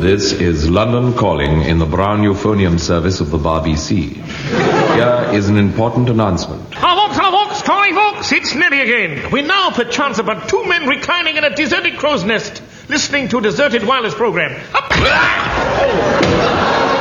This is London Calling in the Brown Euphonium service of the BBC. Here is an important announcement. Hello, folks, calling folks, it's Nelly again. We now perchance about two men reclining in a deserted crow's nest, listening to a deserted wireless program. Up.